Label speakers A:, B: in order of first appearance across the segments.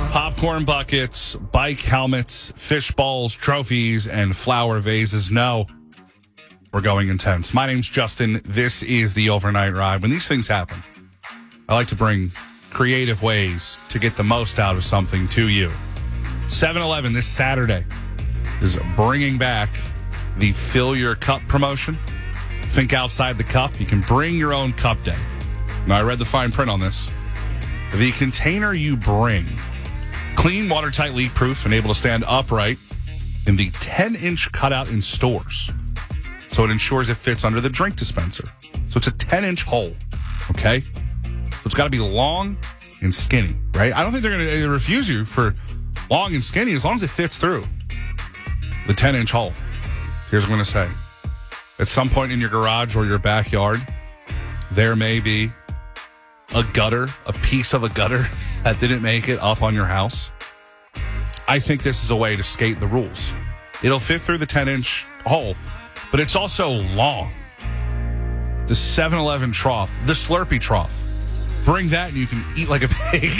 A: Popcorn buckets, bike helmets, fish bowls, trophies, and flower vases. No, we're going intense. My name's Justin. This is the Overnight Ride. When these things happen, I like to bring creative ways to get the most out of something to you. 7-Eleven this Saturday is bringing back the Fill Your Cup promotion. Think outside the cup. You can bring your own cup day. Now, I read the fine print on this. The container you bring, clean, watertight, leak-proof, and able to stand upright in the 10-inch cutout in stores. So it ensures it fits under the drink dispenser. So it's a 10-inch hole, okay? So it's got to be long and skinny, right? I don't think they're going to refuse you for long and skinny as long as it fits through the 10-inch hole. Here's what I'm going to say. At some point in your garage or your backyard, there may be a gutter, a piece of a gutter that didn't make it up on your house. I think this is a way to skate the rules. It'll fit through the 10-inch hole, but it's also long. The 7-Eleven trough, the Slurpee trough. Bring that and you can eat like a pig.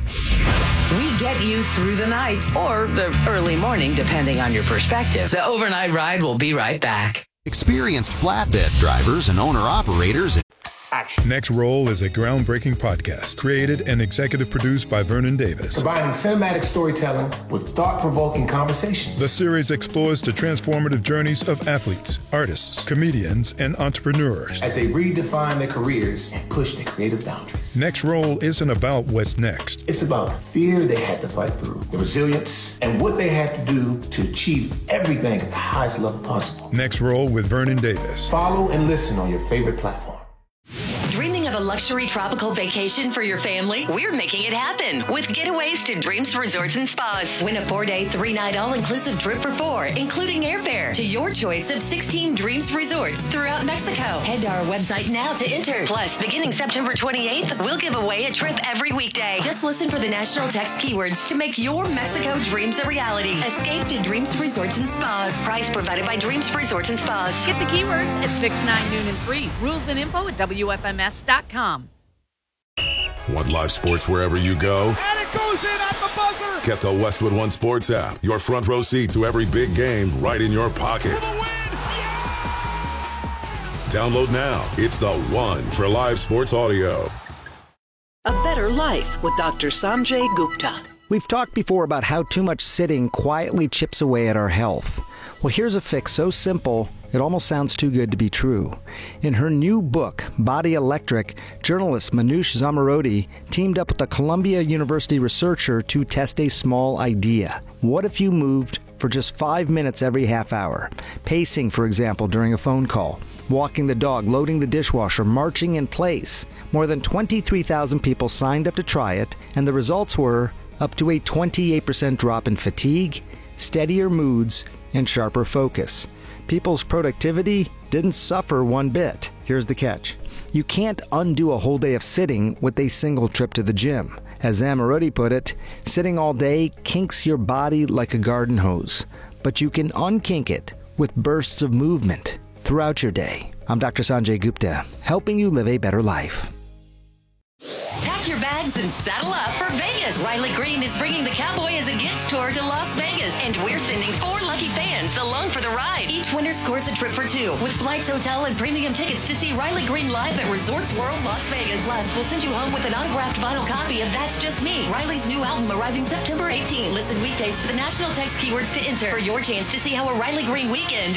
B: We get you through the night or the early morning, depending on your perspective. The Overnight Ride will be right back.
C: Experienced flatbed drivers and owner-operators.
D: Next Roll is a groundbreaking podcast created and executive produced by Vernon Davis.
E: Combining cinematic storytelling with thought-provoking conversations.
D: The series explores the transformative journeys of athletes, artists, comedians, and entrepreneurs
E: as they redefine their careers and push their creative boundaries.
D: Next Roll isn't about what's next.
E: It's about the fear they had to fight through, the resilience, and what they had to do to achieve everything at the highest level possible.
D: Next Roll with Vernon Davis.
E: Follow and listen on your favorite platform.
F: Dreaming of a luxury tropical vacation for your family? We're making it happen with getaways to Dreams Resorts and Spas. Win a 4-day, 3-night all-inclusive trip for 4, including airfare to your choice of 16 Dreams Resorts throughout Mexico. Head to our website now to enter. Plus, beginning September 28th, we'll give away a trip every weekday. Just listen for the national text keywords to make your Mexico dreams a reality. Escape to Dreams Resorts and Spas. Price provided by Dreams Resorts and Spas.
G: Get the keywords at 6, 9, noon, and 3. Rules and info at WFMS.com.
H: Want live sports wherever you go?
I: And it goes in at the buzzer!
H: Get the Westwood One Sports app. Your front row seat to every big game right in your pocket.
I: For the win! Yeah!
H: Download now. It's the one for live sports audio.
J: A Better Life with Dr. Sanjay Gupta.
K: We've talked before about how too much sitting quietly chips away at our health. Well, here's a fix so simple, it almost sounds too good to be true. In her new book, Body Electric, journalist Manoush Zomorodi teamed up with a Columbia University researcher to test a small idea. What if you moved for just 5 minutes every half hour? Pacing, for example, during a phone call. Walking the dog, loading the dishwasher, marching in place. More than 23,000 people signed up to try it, and the results were up to a 28% drop in fatigue, steadier moods, and sharper focus. People's productivity didn't suffer one bit. Here's the catch. You can't undo a whole day of sitting with a single trip to the gym. As Zamorodi put it, sitting all day kinks your body like a garden hose. But you can unkink it with bursts of movement throughout your day. I'm Dr. Sanjay Gupta, helping you live a better life.
F: Pack your bags and saddle up for Vegas. Riley Green is bringing the Cowboy as a Gifts tour to Las Vegas, and we're sending 4 lucky fans along for the ride. Each winner scores a trip for 2 with flights, hotel, and premium tickets to see Riley Green live at Resorts World Las Vegas. Plus, we'll send you home with an autographed vinyl copy of That's Just Me, Riley's new album arriving September 18th. Listen weekdays for the national text keywords to enter for your chance to see how a Riley Green weekend